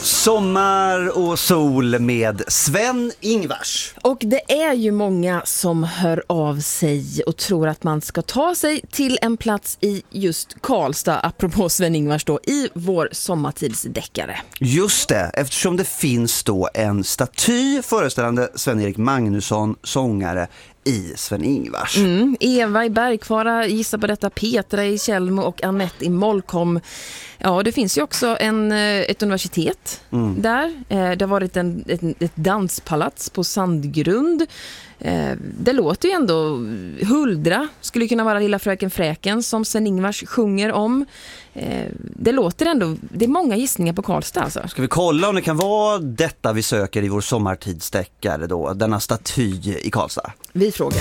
Sommar och sol med Sven-Ingvars. Och det är ju många som hör av sig och tror att man ska ta sig till en plats i just Karlstad, apropå Sven-Ingvars då, i vår sommartidsdeckare. Just det, eftersom det finns då en staty föreställande Sven-Erik Magnusson, sångare i Sven-Ingvars. Eva i Bergkvara gissar på detta, Petra i Kjellmo och Annette i Molkom. Ja, det finns ju också ett universitet där. Det har varit ett danspalats på Sandgrund. Det låter ju ändå Huldra, skulle kunna vara lilla fröken Fräken som Sven-Ingvars sjunger om. Det låter ändå, det är många gissningar på Karlstad alltså. Ska vi kolla om det kan vara detta vi söker i vår sommartidsdeckare då, denna staty i Karlstad? Vi frågar.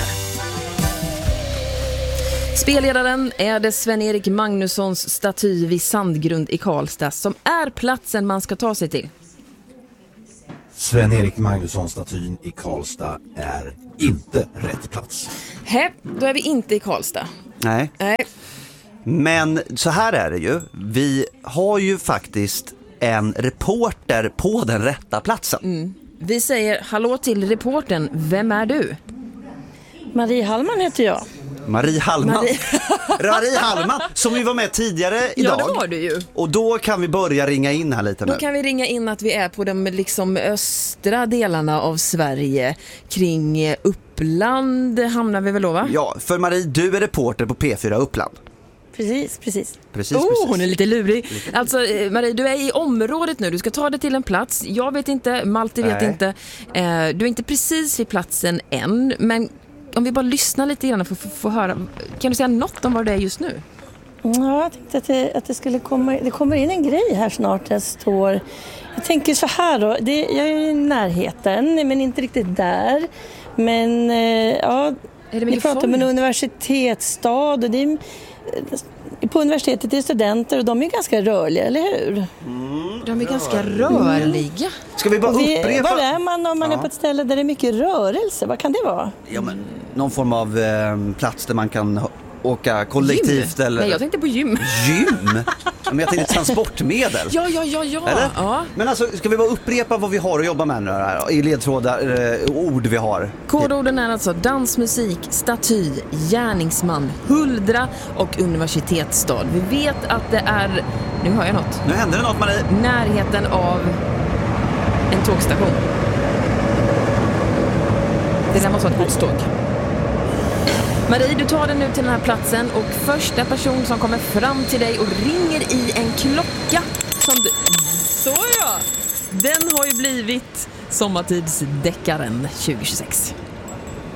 Spelledaren är det Sven-Erik Magnussons staty vid Sandgrund i Karlstad som är platsen man ska ta sig till. Sven-Erik Magnusson-statyn i Karlstad är inte rätt plats. Då är vi inte i Karlstad. Nej. Men så här är det ju. Vi har ju faktiskt en reporter på den rätta platsen. Vi säger hallå till reportern. Vem är du? Marie Hallman heter jag. Marie Hallman, som vi var med tidigare idag. Ja, det var du ju. Och då kan vi börja ringa in här lite nu. Då kan vi ringa in att vi är på de liksom östra delarna av Sverige. Kring Uppland hamnar vi väl då, va? Ja, för Marie, du är reporter på P4 Uppland. Precis. Hon är lite lurig. Alltså Marie, du är i området nu. Du ska ta dig till en plats. Jag vet inte, Malte vet inte. Du är inte precis vid platsen än. Men om vi bara lyssnar lite grann för att få höra. Kan du säga något om vad det är just nu? Ja, jag tänkte att det skulle komma. Det kommer in en grej här snart. Jag tänker så här då. Jag är i närheten, men inte riktigt där. Men ja, vi pratar om en universitetsstad och det är, på universitetet är studenter och de är ganska rörliga, eller hur? De är ganska rörliga. Ska vi bara upprepa? Var är man om man är på ett ställe där det är mycket rörelse? Vad kan det vara? Ja, men någon form av plats där man kan åka kollektivt. Gym? Eller... Nej, jag tänkte på gym. Gym? Men jag tänkte transportmedel. Ja. Eller? Ja. Men alltså, ska vi bara upprepa vad vi har att jobba med nu här, i ledtrådar, ord vi har? Kodorden är alltså dansmusik, staty, gärningsman, huldra och universitetsstad. Vi vet att det är, nu hör jag något. Nu händer det något, Marie. Närheten av en tågstation. Det där måste vara ett godståg. Marie, du tar dig nu till den här platsen och första person som kommer fram till dig och ringer i en klocka som du... Så ja! Den har ju blivit sommartidsdeckaren 2026.